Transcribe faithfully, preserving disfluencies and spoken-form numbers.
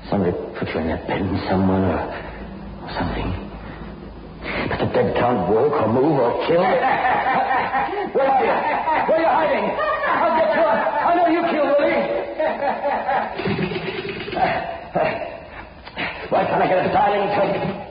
Somebody put you in that bed somewhere or, or something. But the dead can't walk or move or kill. Where are you? Where are you hiding? I'll get you. I know you killed Willie. Why can't I get a dialing tone?